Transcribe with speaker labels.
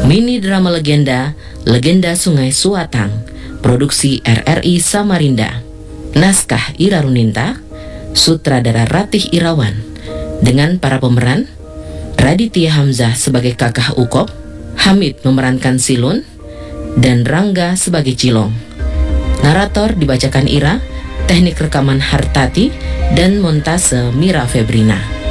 Speaker 1: Mini drama legenda, Legenda Sungai Suatang, produksi RRI Samarinda. Naskah Ira Runinta, sutradara Ratih Irawan, dengan para pemeran Raditya Hamzah sebagai Kakah Ukop, Hamid memerankan Silun, dan Rangga sebagai Cilong. Narator dibacakan Ira, teknik rekaman Hartati, dan montase Mira Febrina.